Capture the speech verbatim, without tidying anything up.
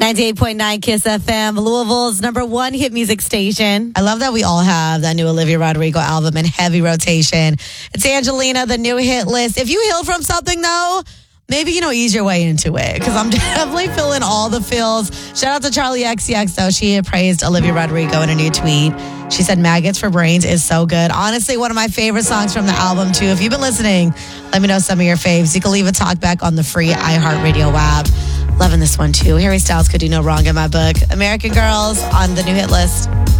ninety-eight point nine Kiss F M, Louisville's number one hit music station. I love that we all have that new Olivia Rodrigo album in heavy rotation. It's Angelina, the new hit list. If you healed from something, though, maybe, you know, ease your way into it, because I'm definitely feeling all the feels. Shout out to Charlie X C X, though. She praised Olivia Rodrigo in a new tweet. She said, Maggots for Brains is so good. Honestly, one of my favorite songs from the album, too. If you've been listening, let me know some of your faves. You can leave a talk back on the free iHeartRadio app. Loving this one, too. Harry Styles could do no wrong in my book. American Girls on the new hit list.